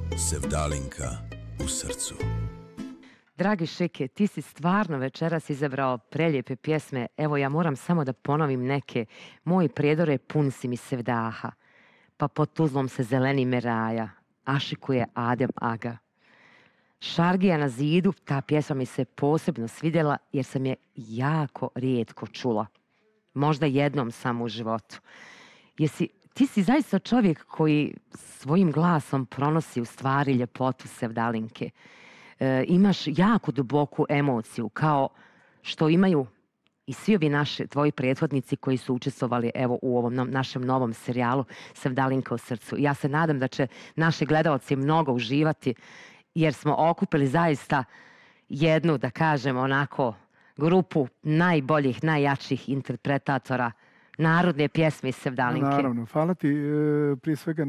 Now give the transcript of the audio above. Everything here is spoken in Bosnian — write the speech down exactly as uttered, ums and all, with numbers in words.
Sevdalinka u srcu. Dragi Šike, ti si stvarno večeras izabrao prelijepe pjesme. Evo, ja moram samo da ponovim neke. Moj prijedor je pun si mi sevdaha, pa pod tuzlom se zeleni meraja, ašikuje Adem Aga. Šargija na zidu, ta pjesma mi se posebno svidjela jer sam je jako rijetko čula. Možda jednom samo u životu. Jesi, ti si zaista čovjek koji svojim glasom pronosi u stvari ljepotu Sevdalinke. E, imaš jako duboku emociju, kao što imaju i svi ovi naši tvoji prethodnici koji su učestvovali evo u ovom no, našem novom serijalu Sevdalinka u srcu. Ja se nadam da će naši gledalci mnogo uživati jer smo okupili zaista jednu, da kažem, onako grupu najboljih, najjačih interpretatora narodne pjesme iz Sevdalinke. Naravno, hvala ti prije svega